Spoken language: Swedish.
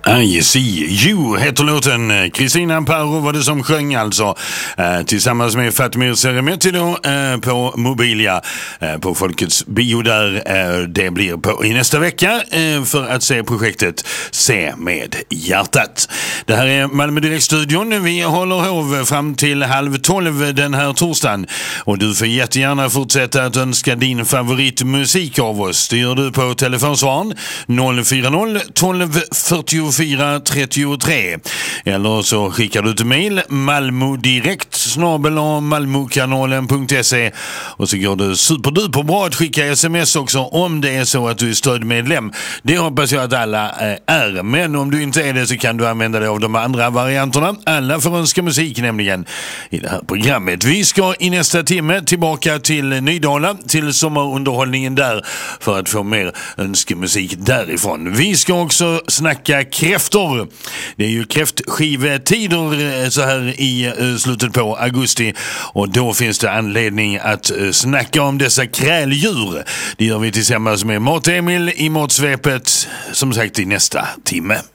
I see you heter låten. Kristina Amparo var det som sjöng alltså. Tillsammans med Fatmir Seremeti då på Mobilia på Folkets bio där det blir på i nästa vecka för att se projektet Se med hjärtat. Det här är Malmö Direkt-studion. Vi håller hov fram till 11:30 den här torsdagen. Och du får jättegärna fortsätta att önska din favoritmusik av oss. Det gör du på telefonsvararen 040 12 44 33. Eller så skickar du till mejl malmodirekt@malmokanalen.se. Och så går det superduper bra att skicka sms också om det är så att du är stödmedlem. Det hoppas jag att alla är. Men om du inte är det så kan du använda dig av de andra varianterna. Alla får önska musik nämligen i det här programmet. Vi ska i nästa timme tillbaka till Nydala, till sommarunderhållningen där för att få mer önskemusik därifrån. Vi ska också snacka kräftor. Det är ju kräftskivetider så här i slutet på augusti och då finns det anledning att snacka om dessa kräldjur. Det gör vi tillsammans med Mat Emil i Matsvepet som sagt i nästa timme.